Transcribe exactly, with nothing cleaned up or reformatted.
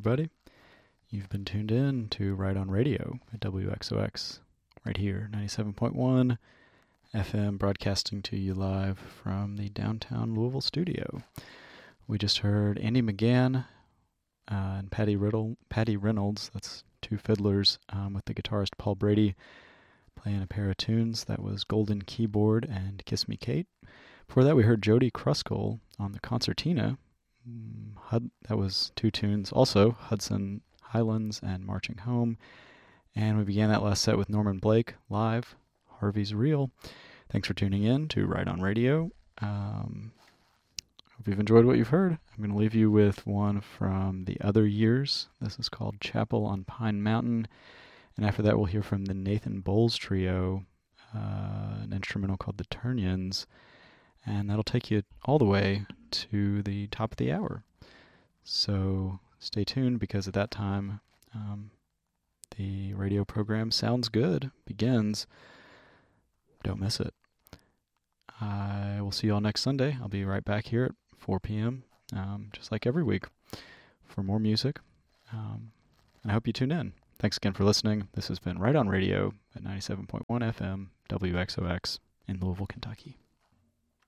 everybody. You've been tuned in to Right On Radio at W X O X, right here, ninety-seven point one F M, broadcasting to you live from the downtown Louisville studio. We just heard Andy McGann uh, and Patty, Riddle, Patty Reynolds, that's two fiddlers, um, with the guitarist Paul Brady, playing a pair of tunes. That was Golden Keyboard and Kiss Me Kate. Before that, we heard Jody Kruskal on the concertina. Mm, Hud- that was two tunes. Also, Hudson Highlands and Marching Home. And we began that last set with Norman Blake, live, Harvey's Real. Thanks for tuning in to Right On Radio. Um, hope you've enjoyed what you've heard. I'm going to leave you with one from the other years. This is called Chapel on Pine Mountain. And after that, we'll hear from the Nathan Bowles Trio, uh, an instrumental called the Turnians. And that'll take you all the way to the top of the hour. So stay tuned, because at that time, um, the radio program Sounds Good begins. Don't miss it. I will see you all next Sunday. I'll be right back here at four p.m., um, just like every week, for more music. Um, and I hope you tune in. Thanks again for listening. This has been Right On Radio at ninety-seven point one F M, W X O X in Louisville, Kentucky.